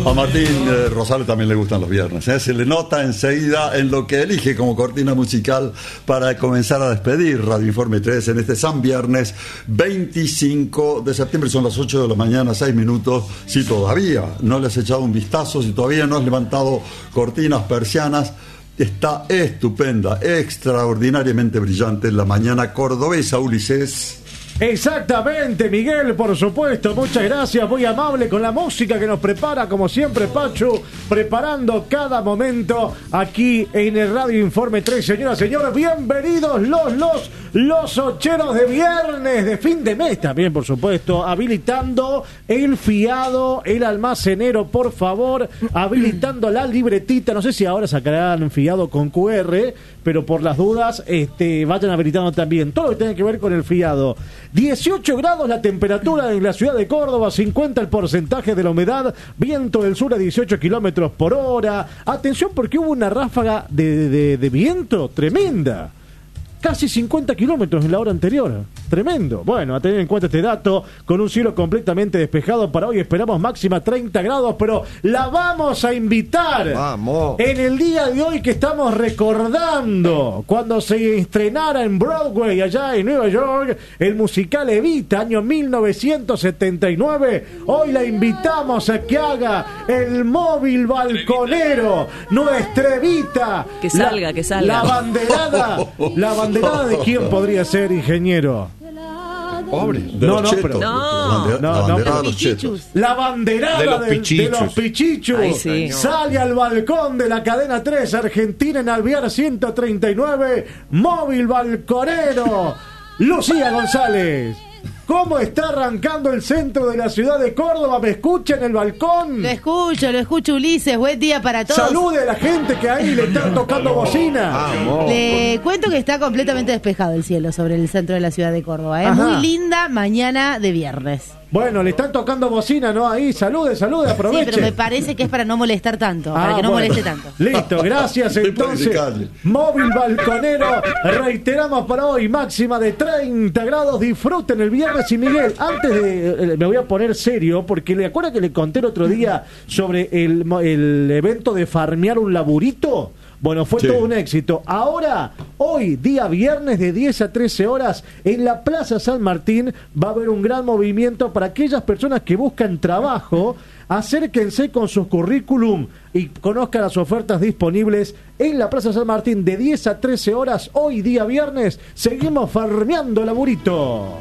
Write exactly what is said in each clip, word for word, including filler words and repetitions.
A Martín eh, Rosales también le gustan los viernes, ¿eh? Se le nota enseguida en lo que elige como cortina musical para comenzar a despedir Radio Informe tres en este San Viernes veinticinco de septiembre. Son las ocho de la mañana, seis minutos. Si todavía no le has echado un vistazo, si todavía no has levantado cortinas, persianas, está estupenda, extraordinariamente brillante la mañana cordobesa, Ulises. Exactamente, Miguel, por supuesto, muchas gracias, muy amable con la música que nos prepara, como siempre, Pachu, preparando cada momento aquí en el Radio Informe tres. Señoras y señores, bienvenidos los, los, los ocheros de viernes, de fin de mes también, por supuesto, habilitando el fiado, el almacenero, por favor, habilitando la libretita, no sé si ahora sacarán fiado con cu erre, pero por las dudas, este, vayan habilitando también todo lo que tiene que ver con el fiado. dieciocho grados la temperatura en la ciudad de Córdoba, cincuenta el porcentaje de la humedad, viento del sur a dieciocho kilómetros por hora. Atención porque hubo una ráfaga de, de, de viento tremenda. Casi cincuenta kilómetros en la hora anterior. Tremendo. Bueno, a tener en cuenta este dato, con un cielo completamente despejado para hoy, esperamos máxima treinta grados, pero la vamos a invitar. Vamos. En el día de hoy que estamos recordando, cuando se estrenara en Broadway, allá en Nueva York, el musical Evita, año mil novecientos setenta y nueve. Hoy la invitamos a que haga el móvil balconero, nuestra Evita. Que salga, la, que salga. La banderada, la banderada. ¿Banderada de quién podría ser, ingeniero? Pobre. De No, los no, chetos. pero- No, La bandera- no, la no, banderada de pero- los chetos. La banderada De los del- de pichichus. los pichichus. Ay, sí. Sale al balcón de la cadena tres, Argentina en Alvear ciento treinta y nueve, móvil balconero. Lucía González, ¿cómo está arrancando el centro de la ciudad de Córdoba? ¿Me escucha en el balcón? Lo escucho, lo escucho, Ulises. Buen día para todos. Salude a la gente que ahí le están tocando bocina. Vamos. Le cuento que está completamente despejado el cielo sobre el centro de la ciudad de Córdoba. Es Ajá. muy linda mañana de viernes. Bueno, le están tocando bocina, ¿no? Ahí, salude, salude, Sí, aproveche. pero me parece que es para no molestar tanto, para Ah, que no bueno. moleste tanto. Listo, gracias. Estoy Entonces, por el calle. móvil balconero, reiteramos para hoy, máxima de treinta grados. Disfruten el viernes. Y Miguel, antes de, eh, me voy a poner serio, porque le acuerda que le conté el otro día sobre el, mo- el evento de farmear un laburito. Bueno, fue Sí. todo un éxito. Ahora, hoy, día viernes de diez a trece horas, en la Plaza San Martín va a haber un gran movimiento para aquellas personas que buscan trabajo. Acérquense con sus currículum y conozcan las ofertas disponibles en la Plaza San Martín de diez a trece horas. Hoy, día viernes, seguimos farmeando laburito.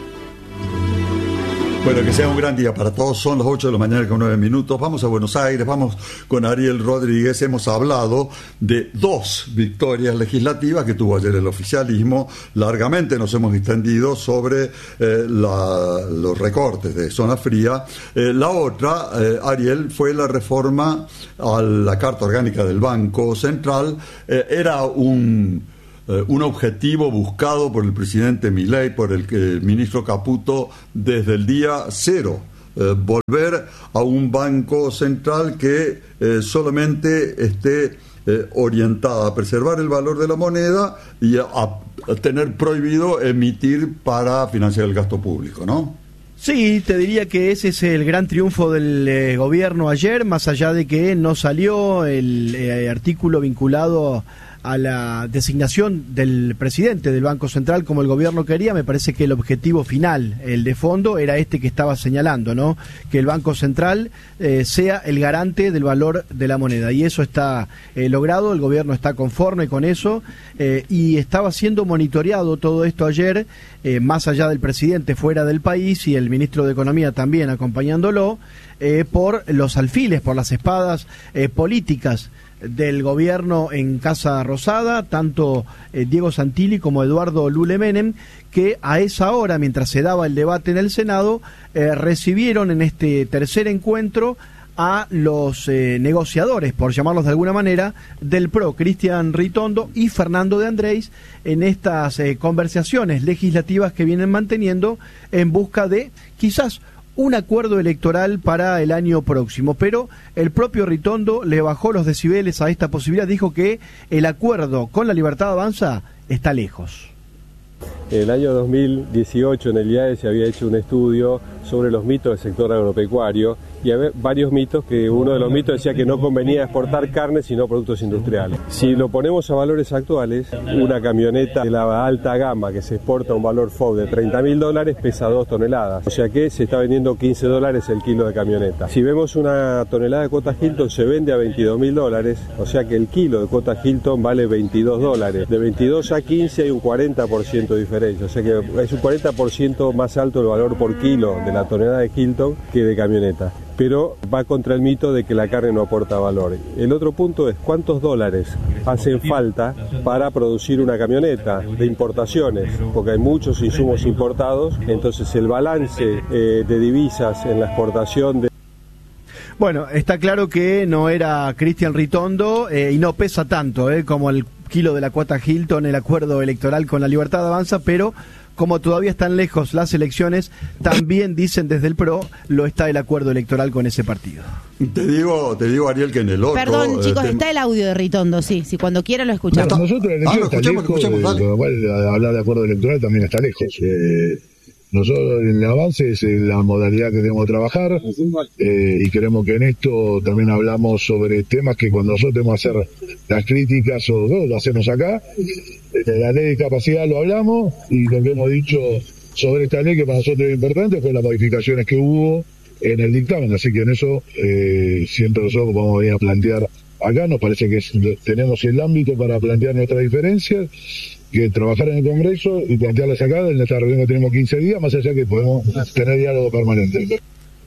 Bueno, que sea un gran día para todos. Son las ocho de la mañana con nueve minutos. Vamos a Buenos Aires, vamos con Ariel Rodríguez. Hemos hablado de dos victorias legislativas que tuvo ayer el oficialismo. Largamente nos hemos extendido sobre eh, la, los recortes de zona fría. Eh, la otra, eh, Ariel, fue la reforma a la Carta Orgánica del Banco Central. Eh, era un... Uh, un objetivo buscado por el presidente Milei, por el, el ministro Caputo, desde el día cero. Uh, volver a un banco central que uh, solamente esté uh, orientada a preservar el valor de la moneda y a, a tener prohibido emitir para financiar el gasto público, ¿no? Sí, te diría que ese es el gran triunfo del eh, gobierno ayer, más allá de que no salió el eh, artículo vinculado a la designación del presidente del Banco Central como el gobierno quería. Me parece que el objetivo final, el de fondo, era este que estaba señalando, ¿no? Que el Banco Central eh, sea el garante del valor de la moneda, y eso está eh, logrado. El gobierno está conforme con eso, eh, y estaba siendo monitoreado todo esto ayer, eh, más allá del presidente fuera del país y el ministro de Economía también acompañándolo, eh, por los alfiles, por las espadas eh, políticas del gobierno en Casa Rosada, tanto eh, Diego Santilli como Eduardo Lule Menem, que a esa hora, mientras se daba el debate en el Senado, eh, recibieron en este tercer encuentro a los eh, negociadores, por llamarlos de alguna manera, del P R O, Cristian Ritondo y Fernando de Andrés, en estas eh, conversaciones legislativas que vienen manteniendo en busca de, quizás, un acuerdo electoral para el año próximo. Pero el propio Ritondo le bajó los decibeles a esta posibilidad, dijo que el acuerdo con La Libertad Avanza está lejos. En el año dos mil dieciocho en el I A E se había hecho un estudio sobre los mitos del sector agropecuario y había varios mitos que uno de los mitos decía que no convenía exportar carne sino productos industriales. Si lo ponemos a valores actuales, una camioneta de la alta gama que se exporta a un valor F O B de treinta mil dólares pesa dos toneladas, o sea que se está vendiendo quince dólares el kilo de camioneta. Si vemos una tonelada de cuota Hilton se vende a veintidós mil dólares, o sea que el kilo de cuota Hilton vale veintidós dólares. De veintidós a quince hay un cuarenta por ciento de diferencia, o sea que es un cuarenta por ciento más alto el valor por kilo de la tonelada de Hilton que de camioneta. Pero va contra el mito de que la carne no aporta valor. El otro punto es cuántos dólares hacen falta para producir una camioneta de importaciones, porque hay muchos insumos importados, entonces el balance eh, de divisas en la exportación de... Bueno, está claro que no era Cristian Ritondo eh, y no pesa tanto eh, como el kilo de la cuota Hilton, el acuerdo electoral con la Libertad Avanza, pero como todavía están lejos las elecciones, también dicen desde el P R O, lo está el acuerdo electoral con ese partido. Te digo, te digo Ariel, que en el otro... Perdón, chicos, eh, está el audio de Ritondo, sí, si cuando quiera lo escuchamos. No, nosotros la elección ah, lo está escuchamos, lejos, escuchamos, de, lo cual hablar de acuerdo electoral también está lejos. Eh, nosotros en el avance es la modalidad que queremos trabajar eh, y queremos que en esto también hablamos sobre temas que cuando nosotros tenemos que hacer las críticas o no, lo hacemos acá. En la ley de discapacidad lo hablamos y lo que hemos dicho sobre esta ley que para nosotros es importante fue las modificaciones que hubo en el dictamen, así que en eso eh, siempre nosotros vamos a ir a plantear acá, nos parece que es, tenemos el ámbito para plantear nuestras diferencias, que trabajar en el Congreso y plantearlas acá, en esta reunión que tenemos quince días, más allá que podemos tener diálogo permanente.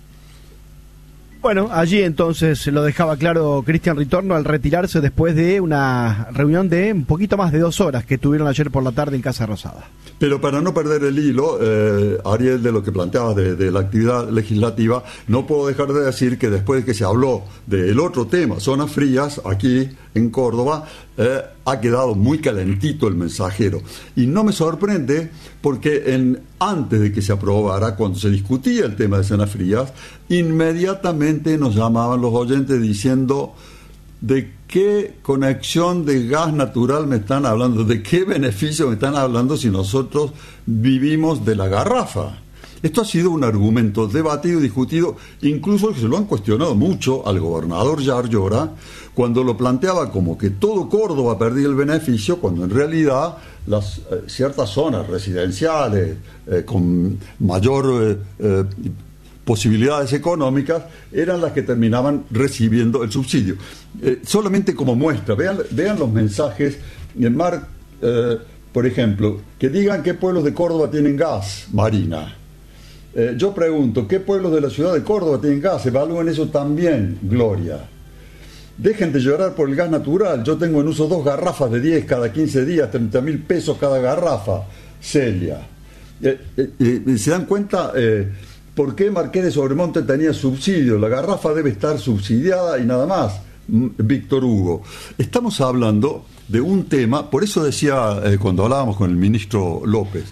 Bueno, allí entonces lo dejaba claro Cristian Ritondo al retirarse después de una reunión de un poquito más de dos horas que tuvieron ayer por la tarde en Casa Rosada. Pero para no perder el hilo, eh, Ariel, de lo que planteabas de, de la actividad legislativa, no puedo dejar de decir que después de que se habló del otro tema, zonas frías, aquí en Córdoba, eh, ha quedado muy calentito el mensajero. Y no me sorprende porque en, antes de que se aprobara, cuando se discutía el tema de zonas frías, inmediatamente nos llamaban los oyentes diciendo... ¿de qué conexión de gas natural me están hablando? ¿De qué beneficio me están hablando si nosotros vivimos de la garrafa? Esto ha sido un argumento debatido y discutido, incluso que se lo han cuestionado mucho al gobernador Yar Llora, cuando lo planteaba como que todo Córdoba perdía el beneficio, cuando en realidad las eh, ciertas zonas residenciales eh, con mayor... Eh, eh, posibilidades económicas eran las que terminaban recibiendo el subsidio. Eh, solamente como muestra, vean, vean los mensajes en Mar, eh, por ejemplo, que digan qué pueblos de Córdoba tienen gas, Marina. Eh, yo pregunto, ¿qué pueblos de la ciudad de Córdoba tienen gas? Evalúen eso también, Gloria. Dejen de llorar por el gas natural. Yo tengo en uso dos garrafas de diez cada quince días, treinta mil pesos cada garrafa, Celia. Eh, eh, eh, ¿Se dan cuenta? Eh, ¿Por qué Marqués de Sobremonte tenía subsidio? La garrafa debe estar subsidiada y nada más. Víctor Hugo. Estamos hablando de un tema, por eso decía eh, cuando hablábamos con el ministro López,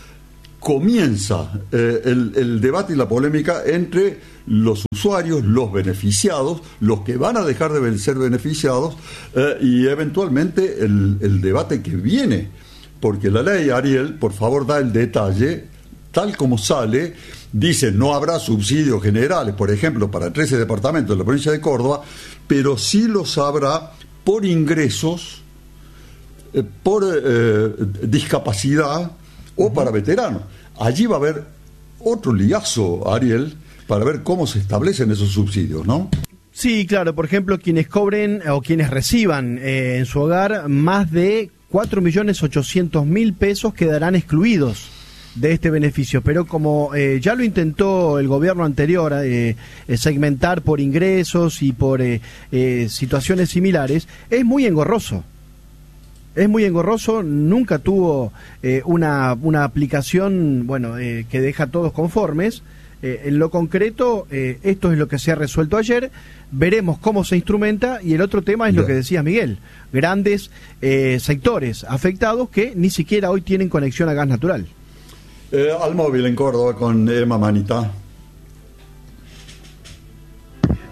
comienza eh, el, el debate y la polémica entre los usuarios, los beneficiados, los que van a dejar de ser beneficiados eh, y eventualmente el, el debate que viene. Porque la ley, Ariel, por favor, da el detalle, tal como sale. Dice, no habrá subsidios generales, por ejemplo, para trece departamentos de la provincia de Córdoba, pero sí los habrá por ingresos, eh, por eh, discapacidad o para veteranos. Allí va a haber otro liazo, Ariel, para ver cómo se establecen esos subsidios, ¿no? Sí, claro, por ejemplo, quienes cobren o quienes reciban eh, en su hogar más de cuatro millones ochocientos mil pesos quedarán excluidos de este beneficio, pero como eh, ya lo intentó el gobierno anterior eh, eh, segmentar por ingresos y por eh, eh, situaciones similares, es muy engorroso. Es muy engorroso, nunca tuvo eh, una, una aplicación bueno eh, que deja a todos conformes. Eh, en lo concreto, eh, esto es lo que se ha resuelto ayer, veremos cómo se instrumenta y el otro tema es lo que decía Miguel, grandes eh, sectores afectados que ni siquiera hoy tienen conexión a gas natural. Eh, al móvil en Córdoba con Emma Manita.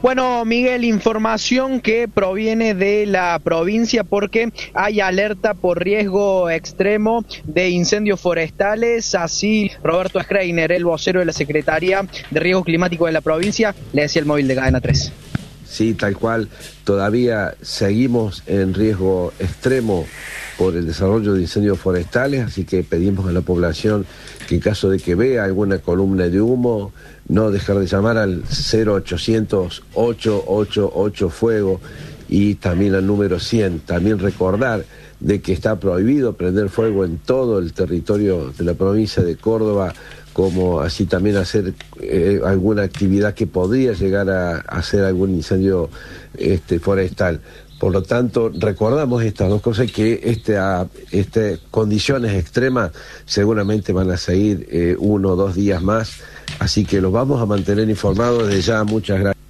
Bueno, Miguel, información que proviene de la provincia porque hay alerta por riesgo extremo de incendios forestales. Así, Roberto Schreiner, el vocero de la Secretaría de Riesgo Climático de la provincia, le decía el móvil de Cadena tres. Sí, tal cual, todavía seguimos en riesgo extremo por el desarrollo de incendios forestales, así que pedimos a la población que en caso de que vea alguna columna de humo, no dejar de llamar al cero ochocientos, ocho ocho ocho fuego y también al número cien. También recordar de que está prohibido prender fuego en todo el territorio de la provincia de Córdoba, como así también hacer eh, alguna actividad que podría llegar a, a hacer algún incendio este, forestal. Por lo tanto, recordamos estas dos cosas, que estas este, condiciones extremas seguramente van a seguir eh, uno o dos días más, así que los vamos a mantener informados desde ya. Muchas gracias.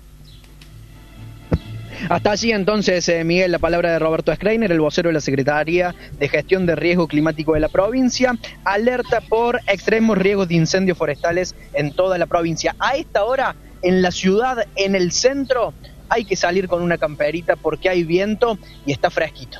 Hasta allí entonces, eh, Miguel, la palabra de Roberto Schreiner, el vocero de la Secretaría de Gestión de Riesgo Climático de la provincia. Alerta por extremos riesgos de incendios forestales en toda la provincia. A esta hora, en la ciudad, en el centro, hay que salir con una camperita porque hay viento y está fresquito.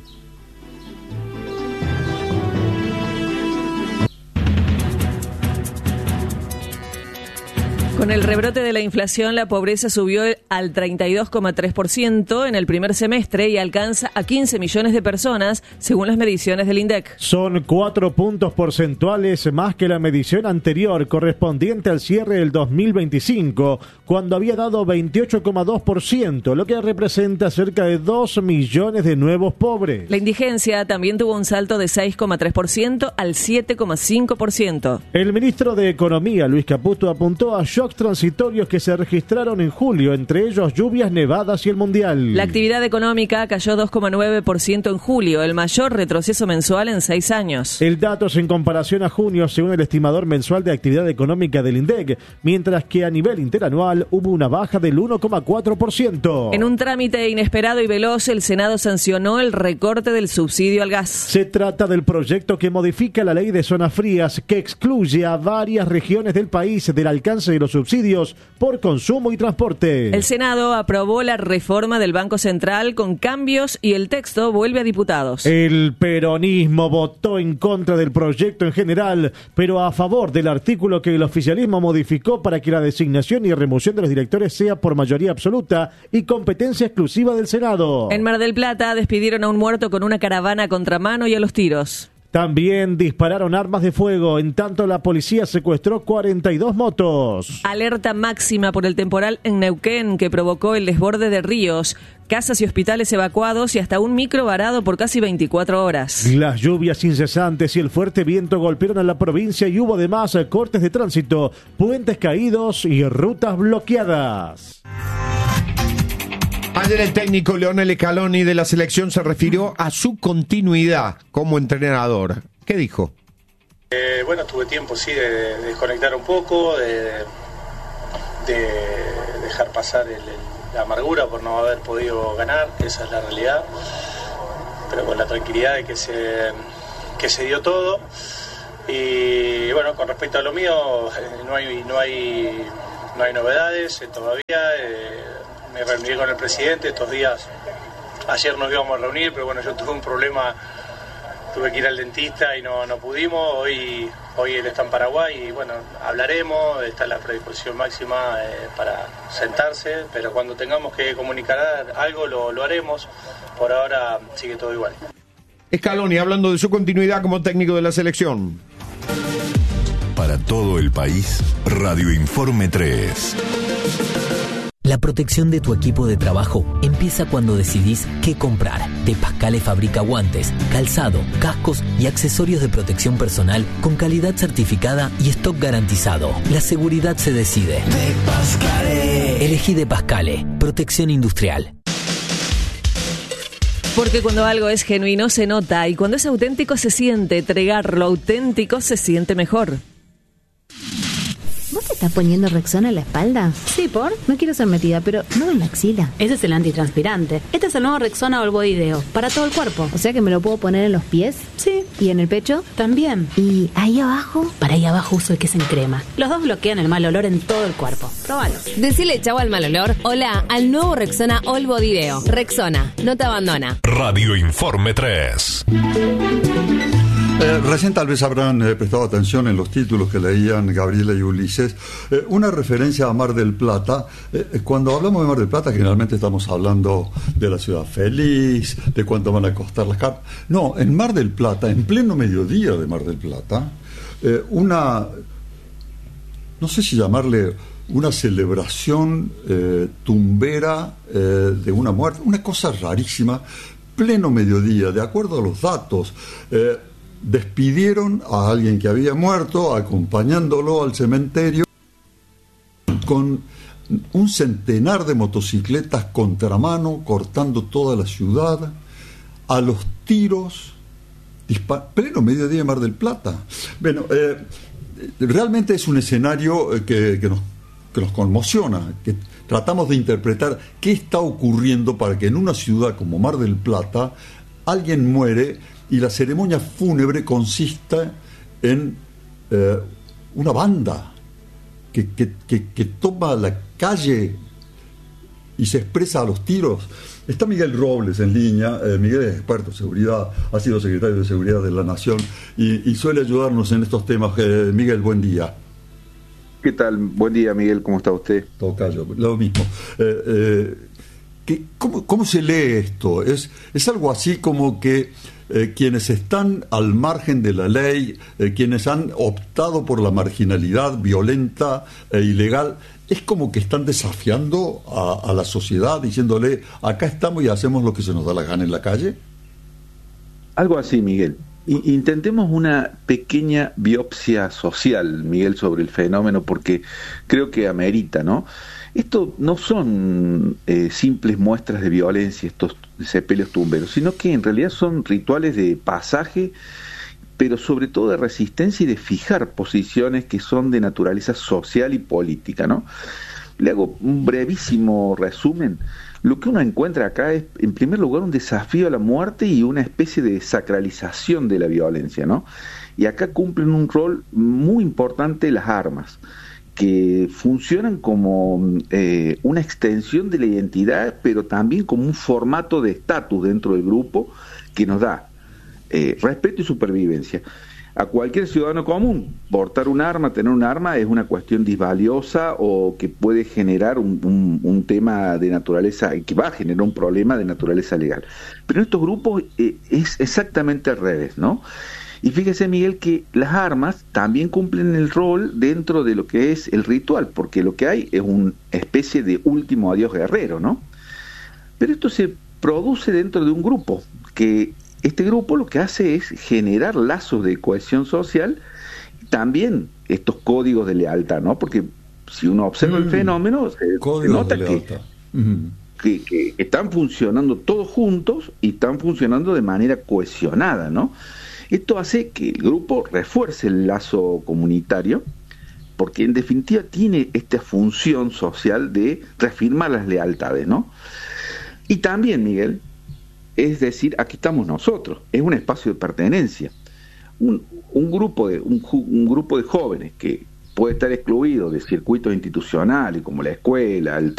Con el rebrote de la inflación, la pobreza subió al treinta y dos coma tres por ciento en el primer semestre y alcanza a quince millones de personas, según las mediciones del INDEC. Son cuatro puntos porcentuales más que la medición anterior, correspondiente al cierre del dos mil veinticinco, cuando había dado veintiocho coma dos por ciento, lo que representa cerca de dos millones de nuevos pobres. La indigencia también tuvo un salto de seis coma tres por ciento al siete coma cinco por ciento. El ministro de Economía, Luis Caputo, apuntó a shocks transitorios que se registraron en julio, entre ellos lluvias, nevadas y el mundial. La actividad económica cayó dos coma nueve por ciento en julio, el mayor retroceso mensual en seis años. El dato es en comparación a junio, según el estimador mensual de actividad económica del INDEC, mientras que a nivel interanual hubo una baja del uno coma cuatro por ciento. En un trámite inesperado y veloz, el Senado sancionó el recorte del subsidio al gas. Se trata del proyecto que modifica la ley de zonas frías, que excluye a varias regiones del país del alcance de los subsidios por consumo y transporte. El Senado aprobó la reforma del Banco Central con cambios y el texto vuelve a diputados. El peronismo votó en contra del proyecto en general, pero a favor del artículo que el oficialismo modificó para que la designación y remoción de los directores sea por mayoría absoluta y competencia exclusiva del Senado. En Mar del Plata despidieron a un muerto con una caravana a contramano y a los tiros. También dispararon armas de fuego, en tanto la policía secuestró cuarenta y dos motos. Alerta máxima por el temporal en Neuquén que provocó el desborde de ríos, casas y hospitales evacuados y hasta un micro varado por casi veinticuatro horas. Las lluvias incesantes y el fuerte viento golpearon a la provincia y hubo además cortes de tránsito, puentes caídos y rutas bloqueadas. Ayer el técnico Leonel Scaloni de la selección se refirió a su continuidad como entrenador. ¿Qué dijo? Eh, bueno, tuve tiempo sí de, de desconectar un poco, de, de dejar pasar el, el, la amargura por no haber podido ganar, esa es la realidad, pero con la tranquilidad de que se, que se dio todo. Y bueno, con respecto a lo mío, eh, no hay, no hay, no hay novedades eh, todavía. Eh, Me reuní con el presidente estos días. Ayer nos íbamos a reunir, pero bueno, yo tuve un problema, tuve que ir al dentista y no, no pudimos. Hoy, hoy él está en Paraguay y bueno, hablaremos, está la predisposición máxima eh, para sentarse, pero cuando tengamos que comunicar algo lo, lo haremos. Por ahora sigue todo igual. Scaloni hablando de su continuidad como técnico de la selección. Para todo el país, Radio Informe tres. La protección de tu equipo de trabajo empieza cuando decidís qué comprar. De Pascale fabrica guantes, calzado, cascos y accesorios de protección personal con calidad certificada y stock garantizado. La seguridad se decide. De Pascale. Elegí De Pascale. Protección industrial. Porque cuando algo es genuino se nota y cuando es auténtico se siente. Entregar lo auténtico se siente mejor. ¿Vos te estás poniendo Rexona en la espalda? Sí, ¿por? No quiero ser metida, pero no en la axila. Ese es el antitranspirante. Este es el nuevo Rexona All Body Deo, para todo el cuerpo. O sea que me lo puedo poner en los pies. Sí. ¿Y en el pecho? También. ¿Y ahí abajo? Para ahí abajo uso el que es en crema. Los dos bloquean el mal olor en todo el cuerpo. Próbalo. Decile chau al mal olor. Hola al nuevo Rexona All Body Deo. Rexona, no te abandona. Radio Informe tres. Eh, recién tal vez habrán eh, prestado atención en los títulos que leían Gabriela y Ulises, eh, una referencia a Mar del Plata. Eh, cuando hablamos de Mar del Plata generalmente estamos hablando de la ciudad feliz, de cuánto van a costar las cartas. No, en Mar del Plata, en pleno mediodía de Mar del Plata, eh, una, no sé si llamarle una celebración eh, tumbera eh, de una muerte, una cosa rarísima, pleno mediodía, de acuerdo a los datos. Eh, despidieron a alguien que había muerto, acompañándolo al cementerio con un centenar de motocicletas contramano, cortando toda la ciudad, a los tiros, dispar- pleno mediodía de Mar del Plata. Bueno, eh, realmente es un escenario que, que, nos, que nos conmociona, que tratamos de interpretar qué está ocurriendo para que en una ciudad como Mar del Plata alguien muere y la ceremonia fúnebre consista en eh, una banda que, que, que, que toma la calle y se expresa a los tiros. Está Miguel Robles en línea. eh, Miguel es experto en seguridad, ha sido secretario de Seguridad de la Nación y, y suele ayudarnos en estos temas. eh, Miguel, buen día. ¿Qué tal? Buen día, Miguel, ¿cómo está usted? Tocayo, lo mismo. Eh, eh, ¿qué, cómo, ¿Cómo se lee esto? ¿Es, es algo así como que Eh, quienes están al margen de la ley, eh, quienes han optado por la marginalidad violenta e ilegal, es como que están desafiando a, a la sociedad, diciéndole, acá estamos y hacemos lo que se nos da la gana en la calle? Algo así, Miguel. I- intentemos una pequeña biopsia social, Miguel, sobre el fenómeno, porque creo que amerita, ¿no? Esto no son eh, simples muestras de violencia, estos sepelios tumberos, sino que en realidad son rituales de pasaje, pero sobre todo de resistencia y de fijar posiciones que son de naturaleza social y política, ¿no? Le hago un brevísimo resumen. Lo que uno encuentra acá es, en primer lugar, un desafío a la muerte y una especie de sacralización de la violencia, ¿no? Y acá cumplen un rol muy importante las armas, que funcionan como eh, una extensión de la identidad, pero también como un formato de estatus dentro del grupo que nos da eh, respeto y supervivencia. A cualquier ciudadano común, portar un arma, tener un arma, es una cuestión disvaliosa o que puede generar un, un, un tema de naturaleza, que va a generar un problema de naturaleza legal. Pero en estos grupos eh, es exactamente al revés, ¿no? Y fíjese, Miguel, que las armas también cumplen el rol dentro de lo que es el ritual, porque lo que hay es una especie de último adiós guerrero, ¿no? Pero esto se produce dentro de un grupo, que este grupo lo que hace es generar lazos de cohesión social, también estos códigos de lealtad, ¿no? Porque si uno observa mm. el fenómeno, se, se nota que, mm. que, que están funcionando todos juntos y están funcionando de manera cohesionada, ¿no? Esto hace que el grupo refuerce el lazo comunitario, porque en definitiva tiene esta función social de reafirmar las lealtades, ¿no? Y también, Miguel, es decir, aquí estamos nosotros, es un espacio de pertenencia. Un, un, grupo de, un, un grupo de jóvenes que puede estar excluido de circuitos institucionales como la escuela, el